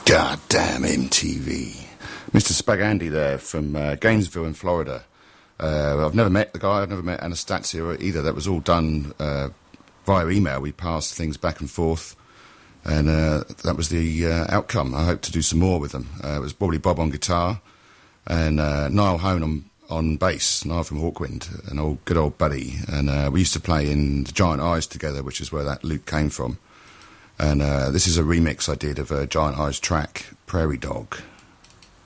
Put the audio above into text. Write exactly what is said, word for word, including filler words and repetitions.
God damn M T V. Mister Spagandy there from uh, Gainesville in Florida. Uh, I've never met the guy, I've never met Anastasia either. That was all done uh, via email. We passed things back and forth, and uh, that was the uh, outcome. I hope to do some more with them. Uh, it was probably Bob on guitar, and uh, Niall Hone on, on bass, Niall from Hawkwind, an old good old buddy. And uh, we used to play in the Giant Eyes together, which is where that loop came from. And uh, this is a remix I did of a Giant Eyes track, Prairie Dog.